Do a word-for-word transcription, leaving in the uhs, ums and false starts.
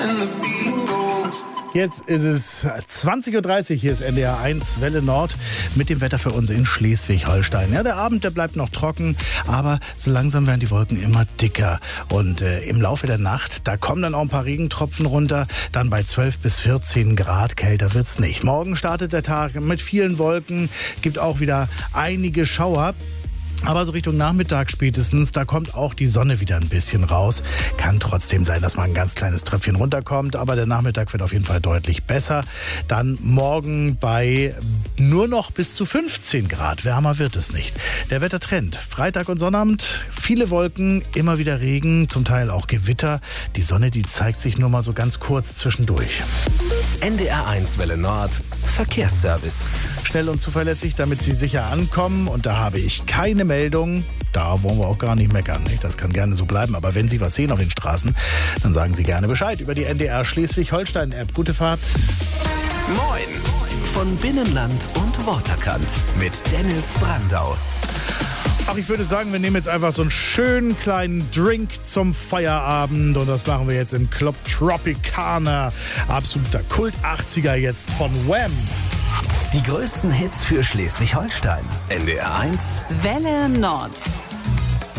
Jetzt ist es zwanzig Uhr dreißig, hier ist N D R eins Welle Nord mit dem Wetter für uns in Schleswig-Holstein. Ja, der Abend, der bleibt noch trocken, aber so langsam werden die Wolken immer dicker. Und äh, im Laufe der Nacht, da kommen dann auch ein paar Regentropfen runter, dann bei zwölf bis vierzehn Grad, kälter wird's nicht. Morgen startet der Tag mit vielen Wolken, gibt auch wieder einige Schauer. Aber so Richtung Nachmittag spätestens, da kommt auch die Sonne wieder ein bisschen raus. Kann trotzdem sein, dass mal ein ganz kleines Tröpfchen runterkommt, aber der Nachmittag wird auf jeden Fall deutlich besser. Dann morgen bei nur noch bis zu fünfzehn Grad. Wärmer wird es nicht. Der Wettertrend: Freitag und Sonnabend, viele Wolken, immer wieder Regen, zum Teil auch Gewitter. Die Sonne, die zeigt sich nur mal so ganz kurz zwischendurch. N D R eins Welle Nord Verkehrsservice. Schnell und zuverlässig, damit Sie sicher ankommen. Und da habe ich keine Meldung. Da wollen wir auch gar nicht meckern. Das kann gerne so bleiben. Aber wenn Sie was sehen auf den Straßen, dann sagen Sie gerne Bescheid über die N D R Schleswig-Holstein-App. Gute Fahrt. Moin von Binnenland und Waterkant mit Dennis Brandau. Ach, ich würde sagen, wir nehmen jetzt einfach so einen schönen kleinen Drink zum Feierabend. Und das machen wir jetzt im Club Tropicana. Absoluter Kult-achtziger jetzt von Wham! Die größten Hits für Schleswig-Holstein. N D R eins Welle Nord.